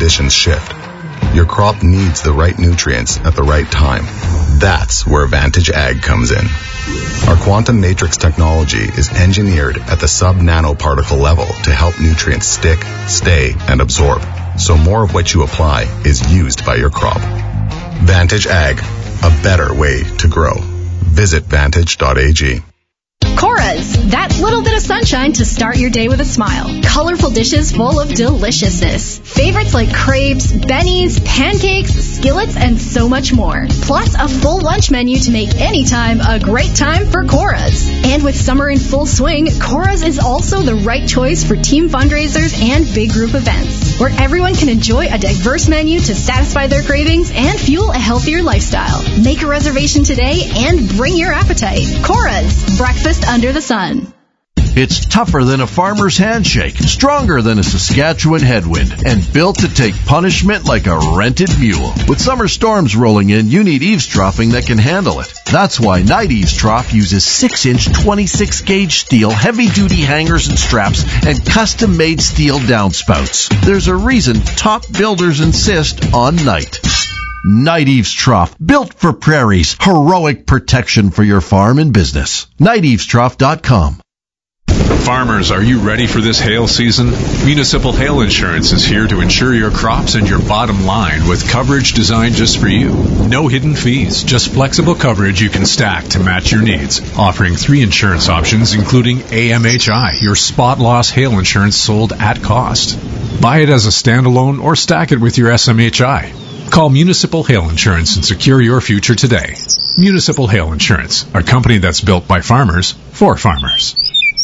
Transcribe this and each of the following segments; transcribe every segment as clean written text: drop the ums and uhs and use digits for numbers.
conditions shift. Your crop needs the right nutrients at the right time. That's where Vantage Ag comes in. Our quantum matrix technology is engineered at the sub-nanoparticle level to help nutrients stick, stay, and absorb, so more of what you apply is used by your crop. Vantage Ag, a better way to grow. Visit vantage.ag. Cora's, that little bit of sunshine to start your day with a smile. Colorful dishes full of deliciousness. Favorites like crepes, bennies, pancakes, skillets, and so much more. Plus a full lunch menu to make any time a great time for Cora's. And with summer in full swing, Cora's is also the right choice for team fundraisers and big group events, where everyone can enjoy a diverse menu to satisfy their cravings and fuel a healthier lifestyle. Make a reservation today and bring your appetite. Cora's, breakfast under the sun. It's tougher than a farmer's handshake, stronger than a Saskatchewan headwind, and built to take punishment like a rented mule. With summer storms rolling in, you need eavesdropping that can handle it. That's why Night Eaves Trough uses 6-inch 26-gauge steel, heavy-duty hangers and straps, and custom-made steel downspouts. There's a reason top builders insist on Night. Night Eaves Trough, built for prairies, heroic protection for your farm and business. NightEavesTrough.com. Farmers, are you ready for this hail season? Municipal Hail Insurance is here to insure your crops and your bottom line with coverage designed just for you. No hidden fees, just flexible coverage you can stack to match your needs. Offering 3 insurance options, including AMHI, your spot loss hail insurance sold at cost. Buy it as a standalone or stack it with your SMHI. Call Municipal Hail Insurance and secure your future today. Municipal Hail Insurance, a company that's built by farmers for farmers.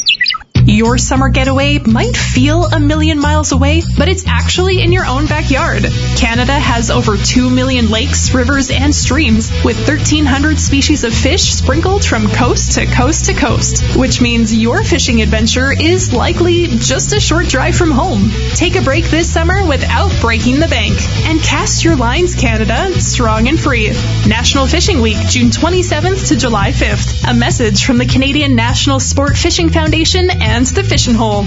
Your summer getaway might feel a million miles away, but it's actually in your own backyard. Canada has over 2 million lakes, rivers, and streams, with 1,300 species of fish sprinkled from coast to coast to coast, which means your fishing adventure is likely just a short drive from home. Take a break this summer without breaking the bank, and cast your lines, Canada, strong and free. National Fishing Week, June 27th to July 5th. A message from the Canadian National Sport Fishing Foundation and the Fishing Hole.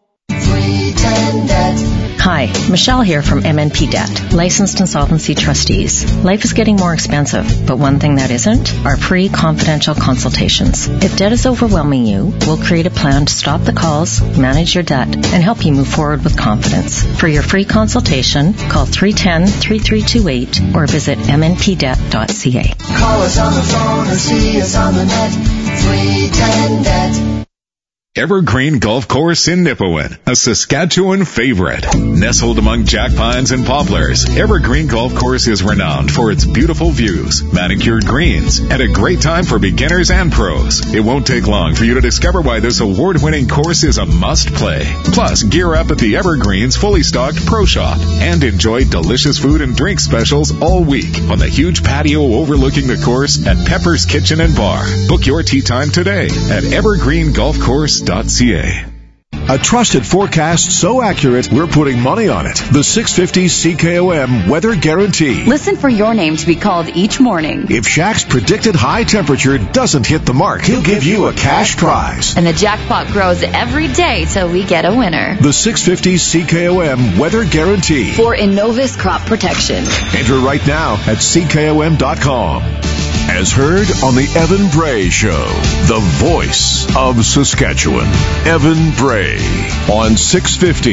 Hi, Michelle here from MNP Debt, licensed insolvency trustees. Life is getting more expensive, but one thing that isn't are free confidential consultations. If debt is overwhelming you, we'll create a plan to stop the calls, manage your debt, and help you move forward with confidence. For your free consultation, call 310-3328 or visit mnpdebt.ca. Call us on the phone or see us on the net. 310-DEBT. Evergreen Golf Course in Nipawin, a Saskatchewan favorite. Nestled among jack pines and poplars, Evergreen Golf Course is renowned for its beautiful views, manicured greens, and a great time for beginners and pros. It won't take long for you to discover why this award-winning course is a must-play. Plus, gear up at the Evergreen's fully stocked Pro Shop and enjoy delicious food and drink specials all week on the huge patio overlooking the course at Pepper's Kitchen and Bar. Book your tee time today at evergreengolfcourse.ca. A trusted forecast so accurate, we're putting money on it. The 650 CKOM Weather Guarantee. Listen for your name to be called each morning. If Shaq's predicted high temperature doesn't hit the mark, he'll give you a cash prize. And the jackpot grows every day till we get a winner. The 650 CKOM Weather Guarantee. For Innovis Crop Protection. Enter right now at CKOM.com. As heard on the Evan Bray Show, the voice of Saskatchewan. Evan Bray on 650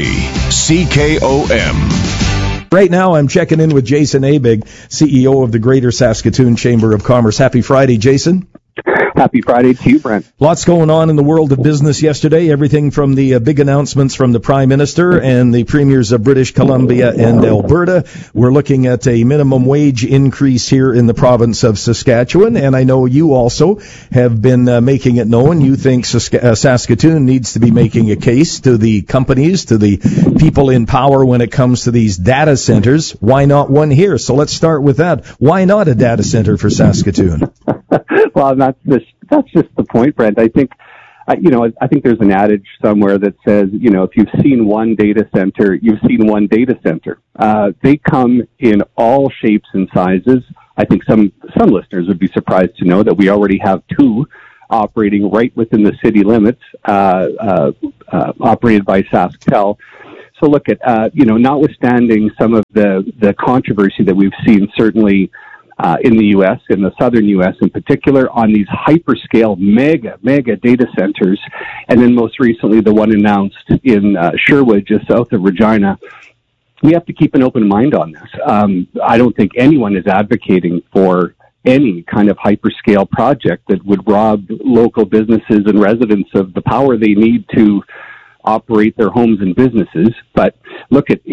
CKOM. Right now, I'm checking in with Jason Abig, CEO of the Greater Saskatoon Chamber of Commerce. Happy Friday, Jason. Happy Friday to you, Brent. Lots going on in the world of business yesterday. Everything from the big announcements from the Prime Minister and the Premiers of British Columbia and Alberta. We're looking at a minimum wage increase here in the province of Saskatchewan. And I know you also have been making it known. You think Saskatoon needs to be making a case to the companies, to the people in power when it comes to these data centers. Why not one here? So let's start with that. Why not a data center for Saskatoon? Well, that's just the point, Brent. I think, I think there's an adage somewhere that says, if you've seen one data center, you've seen one data center. They come in all shapes and sizes. I think some listeners would be surprised to know that we already have 2 operating right within the city limits, operated by SaskTel. So look at, notwithstanding some of the controversy that we've seen, certainly in the U.S., in the southern U.S. in particular, on these hyperscale mega data centers, and then most recently the one announced in Sherwood, just south of Regina, we have to keep an open mind on this. I don't think anyone is advocating for any kind of hyperscale project that would rob local businesses and residents of the power they need to operate their homes and businesses. But look, it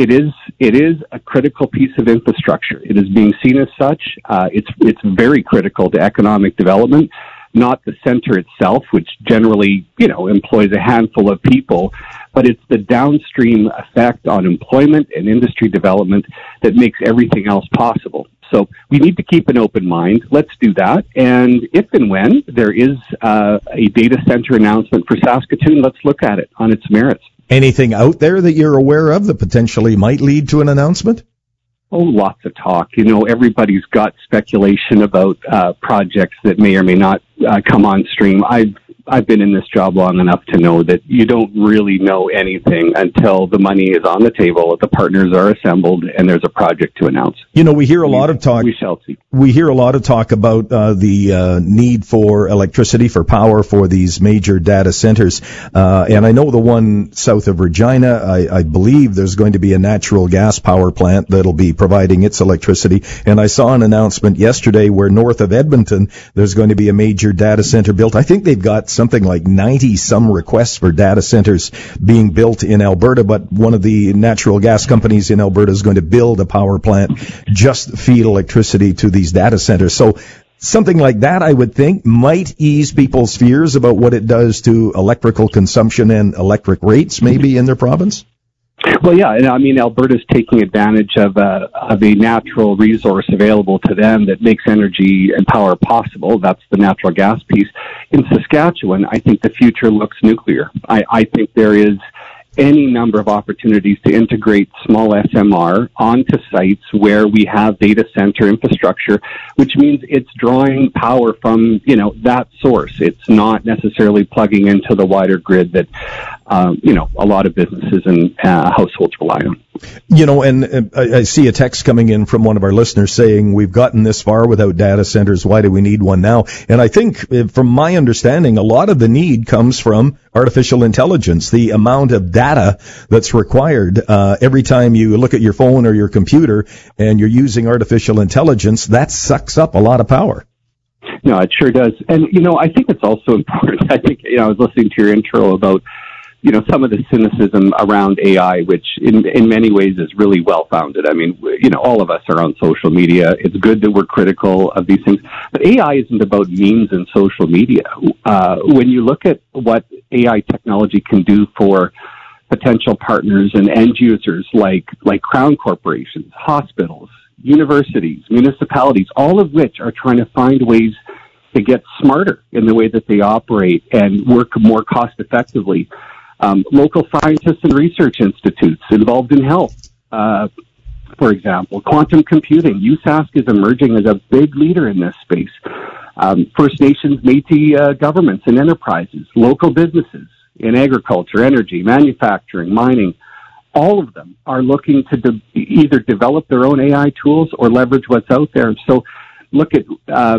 is a critical piece of infrastructure. It is being seen as such. It's very critical to economic development, not the center itself, which generally, employs a handful of people, but it's the downstream effect on employment and industry development that makes everything else possible. So we need to keep an open mind. Let's do that. And if and when there is a data center announcement for Saskatoon, let's look at it on its merits. Anything out there that you're aware of that potentially might lead to an announcement? Oh, lots of talk. Everybody's got speculation about projects that may or may not come on stream. I've been in this job long enough to know that you don't really know anything until the money is on the table, the partners are assembled, and there's a project to announce. We hear a lot of talk. We shall see. We hear a lot of talk about the need for electricity, for power for these major data centers. And I know the one south of Regina, I believe there's going to be a natural gas power plant that'll be providing its electricity. And I saw an announcement yesterday where north of Edmonton, there's going to be a major data center built. I think they've got something like 90 some requests for data centers being built in Alberta, but one of the natural gas companies in Alberta is going to build a power plant just to feed electricity to these data centers. So something like that, I would think, might ease people's fears about what it does to electrical consumption and electric rates maybe in their province. Well, yeah, and I mean, Alberta's taking advantage of a natural resource available to them that makes energy and power possible. That's the natural gas piece. In Saskatchewan, I think the future looks nuclear. I think there is any number of opportunities to integrate small SMR onto sites where we have data center infrastructure, which means it's drawing power from, that source. It's not necessarily plugging into the wider grid that, a lot of businesses and households rely on. And I see a text coming in from one of our listeners saying, we've gotten this far without data centers. Why do we need one now? And I think, from my understanding, a lot of the need comes from artificial intelligence. The amount of data that's required every time you look at your phone or your computer and you're using artificial intelligence, that sucks up a lot of power. No, it sure does. And, I think it's also important. I think, I was listening to your intro about some of the cynicism around AI, which in many ways is really well-founded. I mean, all of us are on social media. It's good that we're critical of these things. But AI isn't about memes and social media. When you look at what AI technology can do for potential partners and end users like crown corporations, hospitals, universities, municipalities, all of which are trying to find ways to get smarter in the way that they operate and work more cost-effectively. Local scientists and research institutes involved in health, for example, quantum computing. USask is emerging as a big leader in this space. First Nations, Métis governments and enterprises, local businesses in agriculture, energy, manufacturing, mining, all of them are looking to either develop their own AI tools or leverage what's out there. So look at,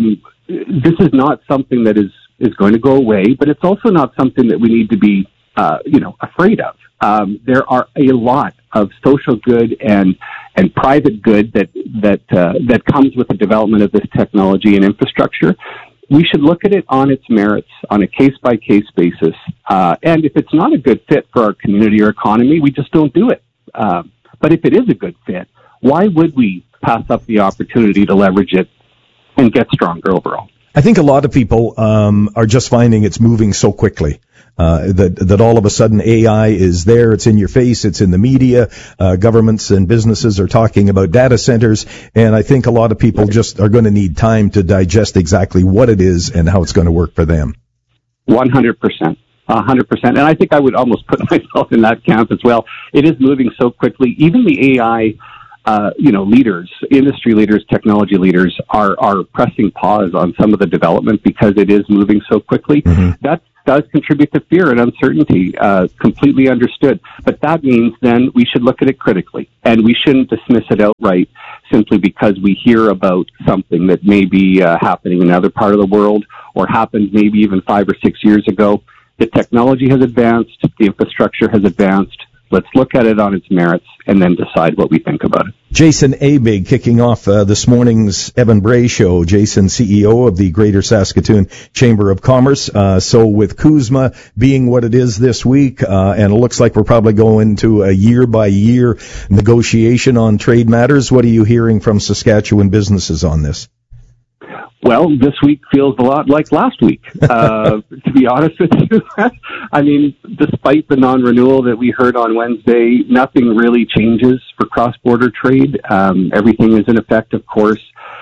this is not something that is going to go away, but it's also not something that we need to be afraid of. There are a lot of social good and private good that comes with the development of this technology and infrastructure. We should look at it on its merits, on a case-by-case basis. And if it's not a good fit for our community or economy, we just don't do it. But if it is a good fit, why would we pass up the opportunity to leverage it and get stronger overall? I think a lot of people are just finding it's moving so quickly. That all of a sudden AI is there, it's in your face, it's in the media, governments and businesses are talking about data centers, and I think a lot of people just are going to need time to digest exactly what it is and how it's going to work for them. 100%. 100%. And I think I would almost put myself in that camp as well. It is moving so quickly. Even the AI leaders, industry leaders, technology leaders are pressing pause on some of the development because it is moving so quickly. Mm-hmm. does contribute to fear and uncertainty, completely understood. But that means then we should look at it critically, and we shouldn't dismiss it outright simply because we hear about something that may be happening in another part of the world or happened maybe even 5 or 6 years ago. The technology has advanced, the infrastructure has advanced. Let's look at it on its merits and then decide what we think about it. Jason Abig kicking off this morning's Evan Bray Show. Jason, CEO of the Greater Saskatoon Chamber of Commerce. So with CUSMA being what it is this week, and it looks like we're probably going to a year-by-year negotiation on trade matters, what are you hearing from Saskatchewan businesses on this? Well, this week feels a lot like last week, to be honest with you. I mean, despite the non-renewal that we heard on Wednesday, nothing really changes for cross-border trade. Everything is in effect, of course.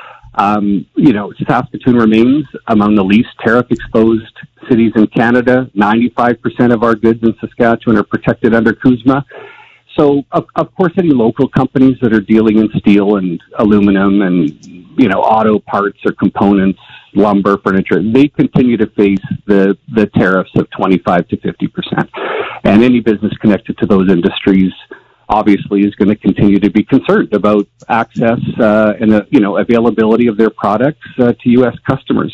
Saskatoon remains among the least tariff-exposed cities in Canada. 95% of our goods in Saskatchewan are protected under CUSMA. So, of course, any local companies that are dealing in steel and aluminum and, auto parts or components, lumber, furniture, they continue to face the tariffs of 25 to 50%. And any business connected to those industries obviously is going to continue to be concerned about access and availability of their products to U.S. customers.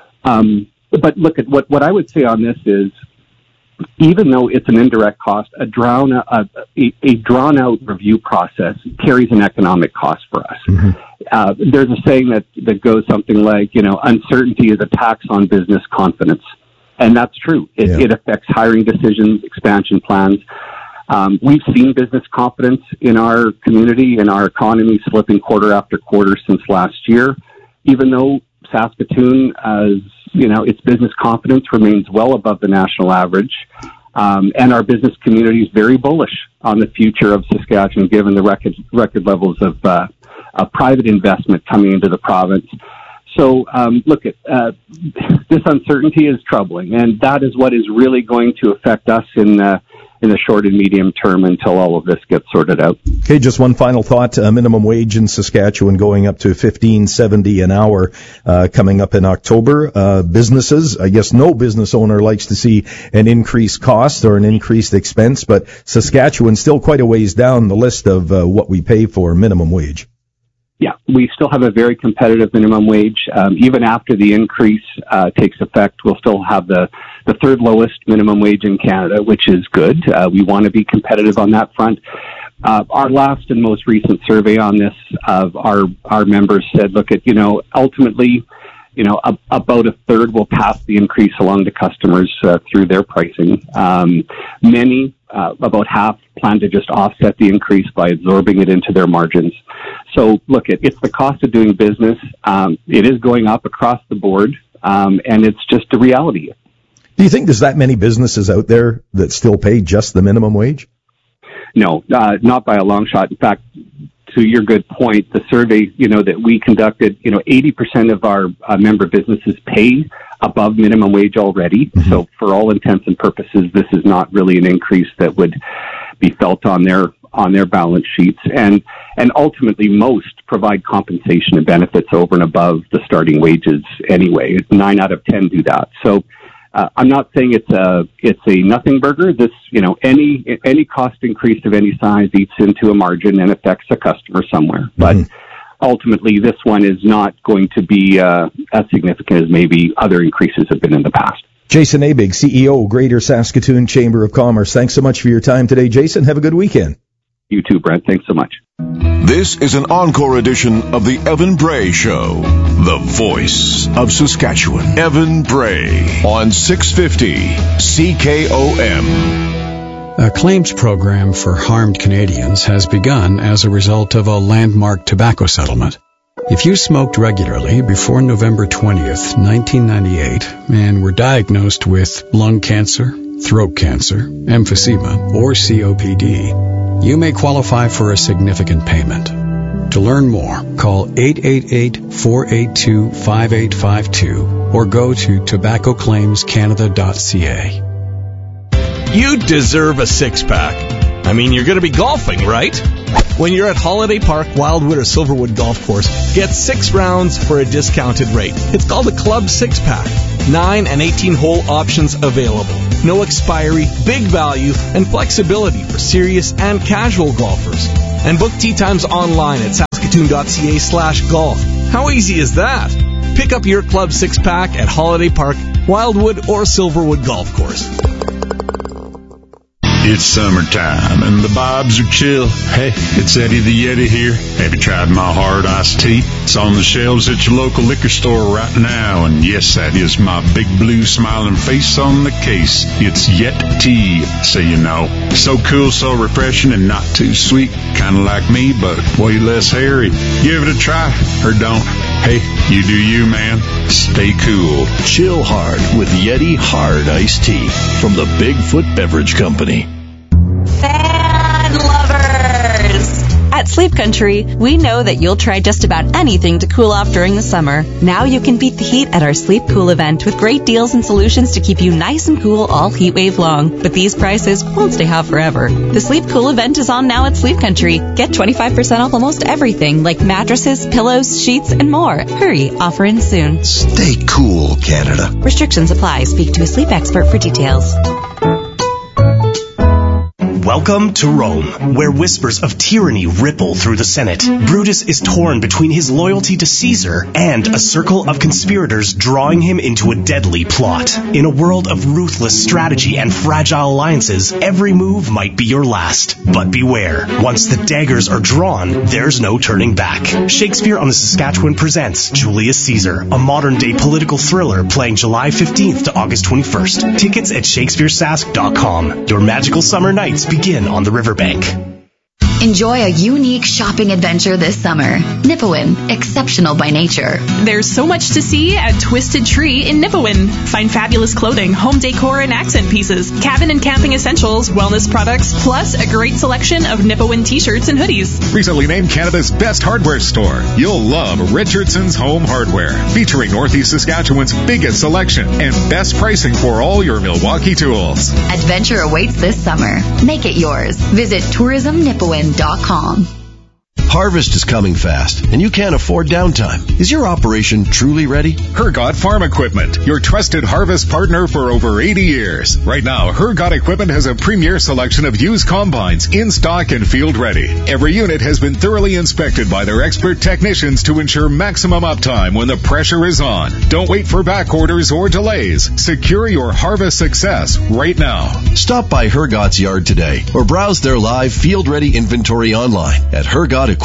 But look at what I would say on this is, even though it's an indirect cost, a drawn-out review process carries an economic cost for us. Mm-hmm. There's a saying that goes something like, uncertainty is a tax on business confidence. And that's true. It affects hiring decisions, expansion plans. We've seen business confidence in our community, in our economy, slipping quarter after quarter since last year, even though Saskatoon, its business confidence remains well above the national average. And our business community is very bullish on the future of Saskatchewan, given the record levels of private investment coming into the province. So, this uncertainty is troubling, and that is what is really going to affect us in the short and medium term until all of this gets sorted out. Okay, just one final thought. Minimum wage in Saskatchewan going up to $15.70 an hour coming up in October. Businesses, I guess no business owner likes to see an increased cost or an increased expense, but Saskatchewan's still quite a ways down the list of what we pay for minimum wage. Yeah, we still have a very competitive minimum wage. Even after the increase takes effect, we'll still have the third lowest minimum wage in Canada, which is good. We want to be competitive on that front. Our last and most recent survey on this of our members said, ultimately, about a third will pass the increase along to customers through their pricing. Many, about half, plan to just offset the increase by absorbing it into their margins. So, it's the cost of doing business. It is going up across the board, and it's just a reality. Do you think there's that many businesses out there that still pay just the minimum wage? No, not by a long shot. In fact, to your good point, the survey, that we conducted, 80% of our member businesses pay above minimum wage already. Mm-hmm. So for all intents and purposes, this is not really an increase that would be felt on their balance sheets. And ultimately, most provide compensation and benefits over and above the starting wages anyway. 9 out of 10 do that. So I'm not saying it's a nothing burger. This, any cost increase of any size eats into a margin and affects a customer somewhere. But ultimately, this one is not going to be as significant as maybe other increases have been in the past. Jason Abig, CEO, Greater Saskatoon Chamber of Commerce. Thanks so much for your time today, Jason. Have a good weekend. You too, Brent. Thanks so much. This is an encore edition of the Evan Bray Show, the voice of Saskatchewan. Evan Bray on 650 CKOM. A claims program for harmed Canadians has begun as a result of a landmark tobacco settlement. If you smoked regularly before November 20th, 1998, and were diagnosed with lung cancer, throat cancer, emphysema, or COPD, you may qualify for a significant payment. To learn more, call 888-482-5852 or go to tobaccoclaimscanada.ca. You deserve a six-pack. I mean, you're going to be golfing, right? When you're at Holiday Park, Wildwood, or Silverwood Golf Course, get 6 rounds for a discounted rate. It's called a Club Six-Pack. 9 and 18-hole options available. No expiry, big value, and flexibility for serious and casual golfers. And book tee times online at saskatoon.ca/golf. How easy is that? Pick up your club 6-pack at Holiday Park, Wildwood, or Silverwood Golf Course. It's summertime and the vibes are chill. Hey, it's Eddie the Yeti here. Have you tried my hard iced tea? It's on the shelves at your local liquor store right now. And yes, that is my big blue smiling face on the case. It's Yet Tea, so you know. So cool, so refreshing, and not too sweet. Kind of like me, but way less hairy. Give it a try, or don't. Hey, you do you, man. Stay cool. Chill hard with Yeti Hard Iced Tea from the Bigfoot Beverage Company. Fan lovers! At Sleep Country, we know that you'll try just about anything to cool off during the summer. Now you can beat the heat at our Sleep Cool event with great deals and solutions to keep you nice and cool all heat wave long. But these prices won't stay hot forever. The Sleep Cool event is on now at Sleep Country. Get 25% off almost everything like mattresses, pillows, sheets, and more. Hurry, offer ends soon. Stay cool, Canada. Restrictions apply. Speak to a sleep expert for details. Welcome to Rome, where whispers of tyranny ripple through the Senate. Brutus is torn between his loyalty to Caesar and a circle of conspirators drawing him into a deadly plot. In a world of ruthless strategy and fragile alliances, every move might be your last. But beware, once the daggers are drawn, there's no turning back. Shakespeare on the Saskatchewan presents Julius Caesar, a modern-day political thriller playing July 15th to August 21st. Tickets at shakespearesask.com. Your magical summer nights begin on the riverbank. Enjoy a unique shopping adventure this summer. Nipawin, exceptional by nature. There's so much to see at Twisted Tree in Nipawin. Find fabulous clothing, home decor and accent pieces, cabin and camping essentials, wellness products, plus a great selection of Nipawin t-shirts and hoodies. Recently named Canada's best hardware store, you'll love Richardson's Home Hardware, featuring Northeast Saskatchewan's biggest selection and best pricing for all your Milwaukee tools. Adventure awaits this summer. Make it yours. Visit tourismnipawin.com. Harvest is coming fast, and you can't afford downtime. Is your operation truly ready? Hergot Farm Equipment, your trusted harvest partner for over 80 years. Right now, Hergot Equipment has a premier selection of used combines in stock and field ready. Every unit has been thoroughly inspected by their expert technicians to ensure maximum uptime when the pressure is on. Don't wait for back orders or delays. Secure your harvest success right now. Stop by Hergot's yard today or browse their live field-ready inventory online at hergotequipment.com.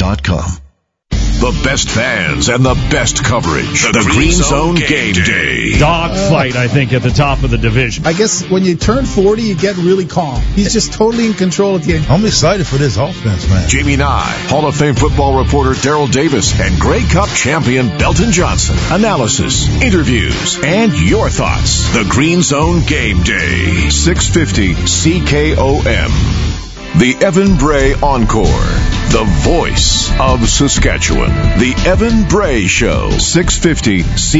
The best fans and the best coverage. The Green Zone Game Day. Dogfight, I think, at the top of the division. I guess when you turn 40, you get really calm. He's just totally in control of the game. I'm excited for this offense, man. Jamie Nye, Hall of Fame football reporter Daryl Davis, and Grey Cup champion Belton Johnson. Analysis, interviews, and your thoughts. The Green Zone Game Day. 650 CKOM. The Evan Bray Encore, the voice of Saskatchewan. The Evan Bray Show, 650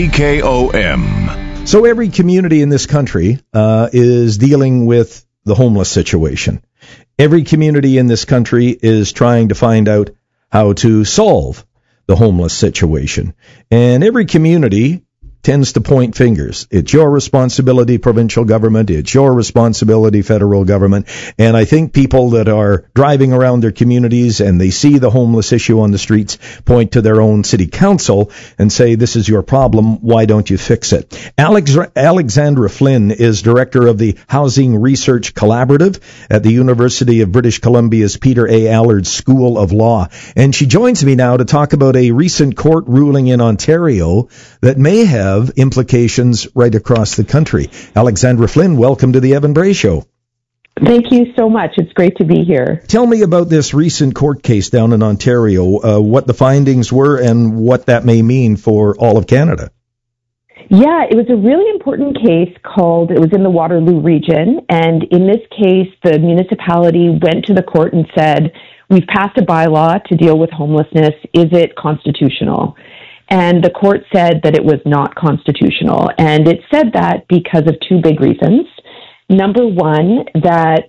CKOM. So every community in this country is dealing with the homeless situation. Every community in this country is trying to find out how to solve the homeless situation. And every community tends to point fingers. It's your responsibility, provincial government. It's your responsibility, federal government. And I think people that are driving around their communities and they see the homeless issue on the streets point to their own city council and say, this is your problem. Why don't you fix it? Alexandra Flynn is director of the Housing Research Collaborative at the University of British Columbia's Peter A. Allard School of Law. And she joins me now to talk about a recent court ruling in Ontario that may have implications right across the country. Alexandra Flynn, welcome to the Evan Bray Show. Thank you so much. It's great to be here. Tell me about this recent court case down in Ontario, what the findings were and what that may mean for all of Canada. Yeah, it was a really important case it was in the Waterloo region, and in this case, the municipality went to the court and said, we've passed a bylaw to deal with homelessness. Is it constitutional? And the court said that it was not constitutional. And it said that because of two big reasons. Number one, that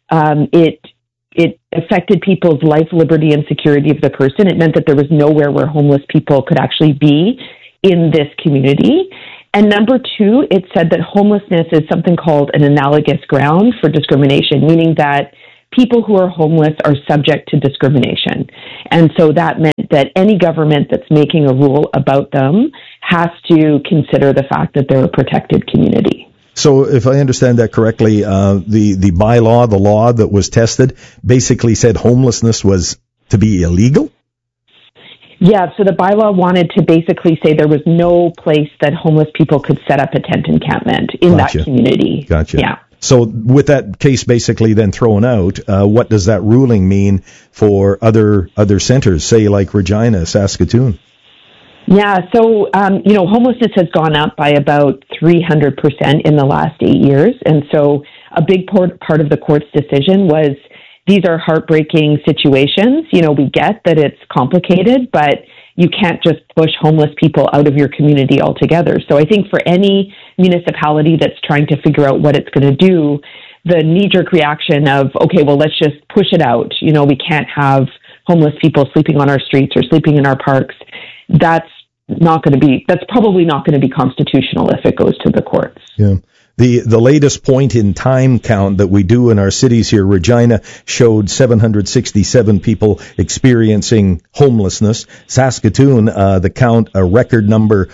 it affected people's life, liberty, and security of the person. It meant that there was nowhere where homeless people could actually be in this community. And number two, it said that homelessness is something called an analogous ground for discrimination, meaning that people who are homeless are subject to discrimination. And so that meant that any government that's making a rule about them has to consider the fact that they're a protected community. So if I understand that correctly, the bylaw, the law that was tested, basically said homelessness was to be illegal? Yeah, so the bylaw wanted to basically say there was no place that homeless people could set up a tent encampment in that community. Gotcha. Yeah. So with that case basically then thrown out, what does that ruling mean for other centers, say like Regina, Saskatoon? Yeah, so, homelessness has gone up by about 300% in the last 8 years. And so a big part of the court's decision was these are heartbreaking situations. We get that it's complicated, but you can't just push homeless people out of your community altogether. So I think for any municipality that's trying to figure out what it's going to do, the knee-jerk reaction of, okay, well, let's just push it out. We can't have homeless people sleeping on our streets or sleeping in our parks. That's probably not going to be constitutional if it goes to the courts. Yeah. The latest point in time count that we do in our cities here, Regina, showed 767 people experiencing homelessness. Saskatoon, the count, a record number,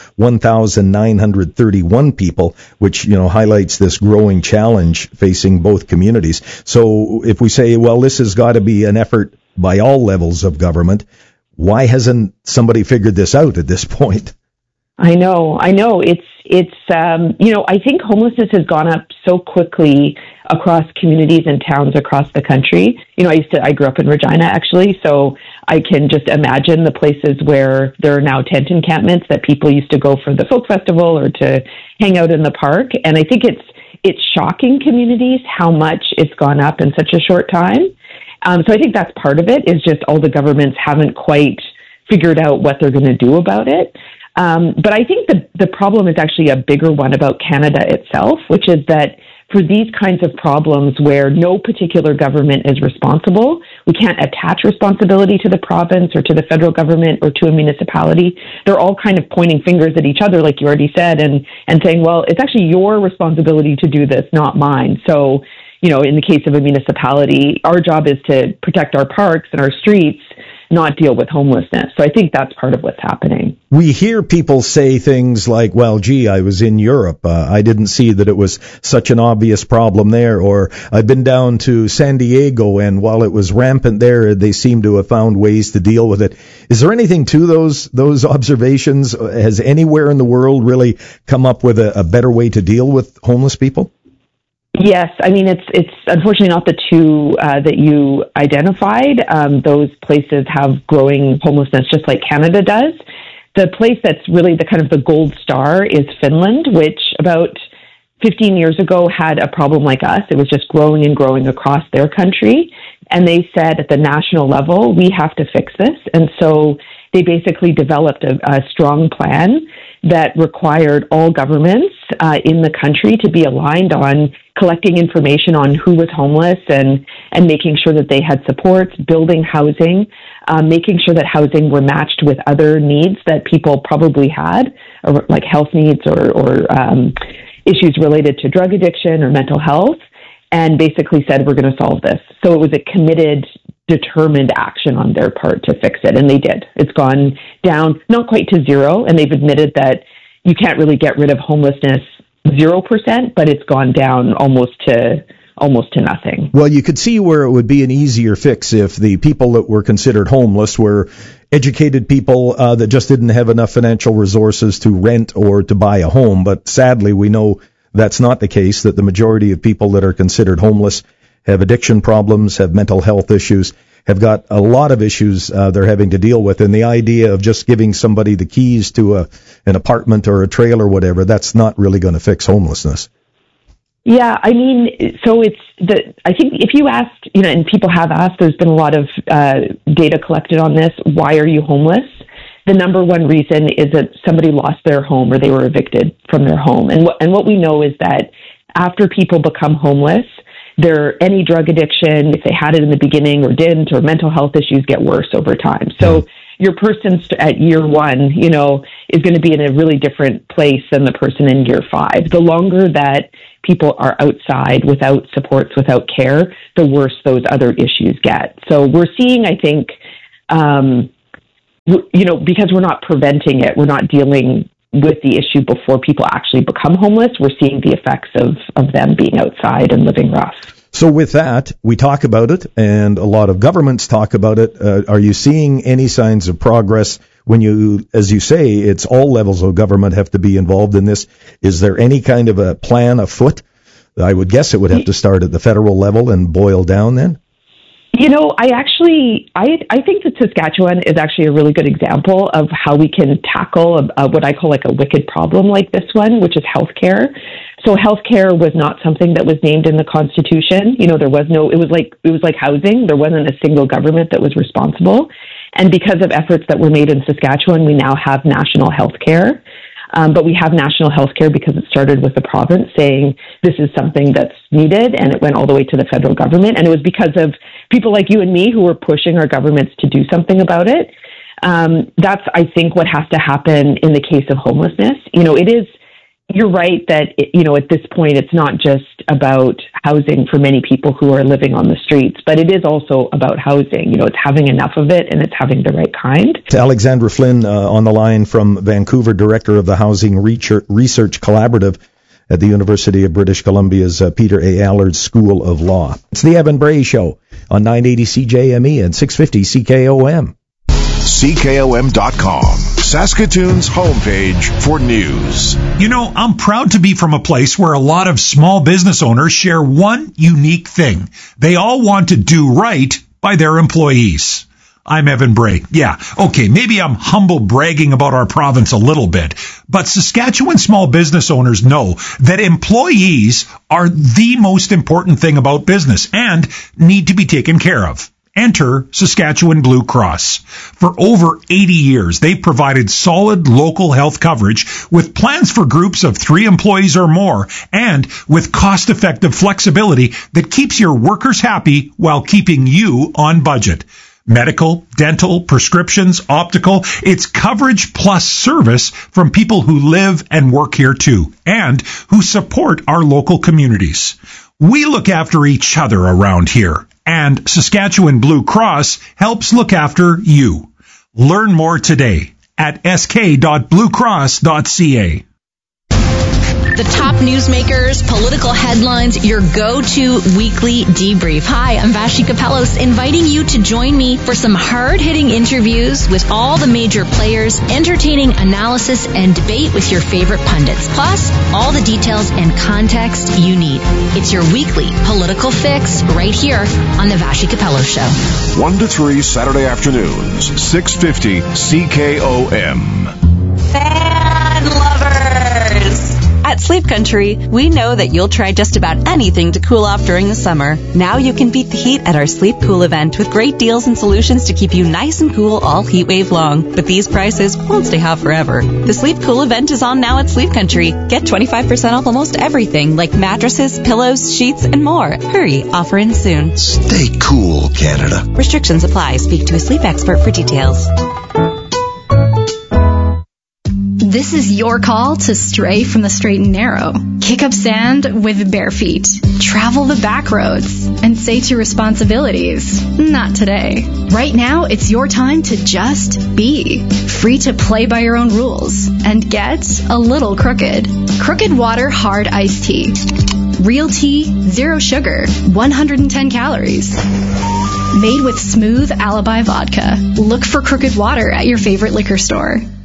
1,931 people, which, highlights this growing challenge facing both communities. So if we say, well, this has got to be an effort by all levels of government, why hasn't somebody figured this out at this point? I know. It's I think homelessness has gone up so quickly across communities and towns across the country. I grew up in Regina, actually, so I can just imagine the places where there are now tent encampments that people used to go for the folk festival or to hang out in the park. And I think it's shocking communities how much it's gone up in such a short time. So I think that's part of it, is just all the governments haven't quite figured out what they're going to do about it. But I think the problem is actually a bigger one about Canada itself, which is that for these kinds of problems where no particular government is responsible, we can't attach responsibility to the province or to the federal government or to a municipality. They're all kind of pointing fingers at each other, like you already said, and saying, well, it's actually your responsibility to do this, not mine. So, in the case of a municipality, our job is to protect our parks and our streets, not deal with homelessness. So I think that's part of what's happening. We hear people say things like, well, gee, I was in Europe. I didn't see that it was such an obvious problem there. Or I've been down to San Diego, and while it was rampant there, they seem to have found ways to deal with it. Is there anything to those observations? Has anywhere in the world really come up with a better way to deal with homeless people? Yes, it's unfortunately not the two that you identified. Those places have growing homelessness just like Canada does. The place that's really the kind of the gold star is Finland, which about 15 years ago had a problem like us. It was just growing and growing across their country. And they said at the national level, we have to fix this. And so they basically developed a strong plan that required all governments in the country to be aligned on collecting information on who was homeless and making sure that they had supports, building housing, making sure that housing were matched with other needs that people probably had, or like health needs or issues related to drug addiction or mental health, and basically said, we're going to solve this. So it was a committed, determined action on their part to fix it, and they did. It's gone down, not quite to zero, and they've admitted that you can't really get rid of homelessness 0%, but it's gone down almost to nothing. Well, you could see where it would be an easier fix if the people that were considered homeless were educated people that just didn't have enough financial resources to rent or to buy a home. But sadly, we know that's not the case, that the majority of people that are considered homeless have addiction problems, have mental health issues, have got a lot of issues they're having to deal with. And the idea of just giving somebody the keys to an apartment or a trailer or whatever, that's not really going to fix homelessness. Yeah, I think if you asked, and people have asked, there's been a lot of data collected on this, why are you homeless? The number one reason is that somebody lost their home or they were evicted from their home. And what we know is that after people become homeless, any drug addiction, if they had it in the beginning or didn't, or mental health issues get worse over time. So your person at year one, is going to be in a really different place than the person in year 5. The longer that people are outside without supports, without care, the worse those other issues get. So we're seeing, I think, because we're not preventing it, we're not dealing with the issue before people actually become homeless, we're seeing the effects of them being outside and living rough. So with that, we talk about it, and a lot of governments talk about it. Are you seeing any signs of progress when you, as you say, it's all levels of government have to be involved in this? Is there any kind of a plan afoot? I would guess it would have to start at the federal level and boil down then. I think that Saskatchewan is actually a really good example of how we can tackle what I call like a wicked problem like this one, which is healthcare. So healthcare was not something that was named in the Constitution. There was no, it was like housing. There wasn't a single government that was responsible. And because of efforts that were made in Saskatchewan, we now have national healthcare. But we have national health care because it started with the province saying this is something that's needed, and it went all the way to the federal government. And it was because of people like you and me who were pushing our governments to do something about it. That's, I think, what has to happen in the case of homelessness. You're right that, at this point, it's not just about housing for many people who are living on the streets, but it is also about housing. It's having enough of it, and it's having the right kind. Alexandra Flynn on the line from Vancouver, Director of the Housing Research Collaborative at the University of British Columbia's Peter A. Allard School of Law. It's the Evan Bray Show on 980 CJME and 650 CKOM. CKOM.com, Saskatoon's homepage for news. I'm proud to be from a place where a lot of small business owners share one unique thing. They all want to do right by their employees. I'm Evan Bray. Yeah, okay, maybe I'm humble bragging about our province a little bit, but Saskatchewan small business owners know that employees are the most important thing about business and need to be taken care of. Enter Saskatchewan Blue Cross. For over 80 years, they've provided solid local health coverage with plans for groups of 3 employees or more and with cost-effective flexibility that keeps your workers happy while keeping you on budget. Medical, dental, prescriptions, optical, it's coverage plus service from people who live and work here too and who support our local communities. We look after each other around here. And Saskatchewan Blue Cross helps look after you. Learn more today at sk.bluecross.ca. The top newsmakers, political headlines, your go-to weekly debrief. Hi, I'm Vashi Kapelos, inviting you to join me for some hard-hitting interviews with all the major players, entertaining analysis and debate with your favorite pundits, plus all the details and context you need. It's your weekly political fix right here on the Vashi Kapelos Show. 1 to 3 Saturday afternoons, 650 CKOM. Fan lovers! At Sleep Country, we know that you'll try just about anything to cool off during the summer. Now you can beat the heat at our Sleep Cool event with great deals and solutions to keep you nice and cool all heat wave long. But these prices won't stay hot forever. The Sleep Cool event is on now at Sleep Country. Get 25% off almost everything like mattresses, pillows, sheets, and more. Hurry, offer ends soon. Stay cool, Canada. Restrictions apply. Speak to a sleep expert for details. This is your call to stray from the straight and narrow. Kick up sand with bare feet. Travel the back roads and say to responsibilities, not today. Right now, it's your time to just be. Free to play by your own rules and get a little crooked. Crooked Water Hard Iced Tea. Real tea, 0 sugar, 110 calories. Made with smooth Alibi vodka. Look for Crooked Water at your favorite liquor store.